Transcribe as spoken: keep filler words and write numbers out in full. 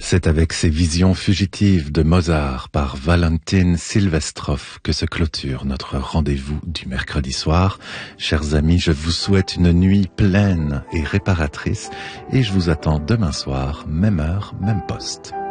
C'est avec ces visions fugitives de Mozart par Valentin Silvestrov que se clôture notre rendez-vous du mercredi soir. Chers amis, je vous souhaite une nuit pleine et réparatrice et je vous attends demain soir, même heure, même poste.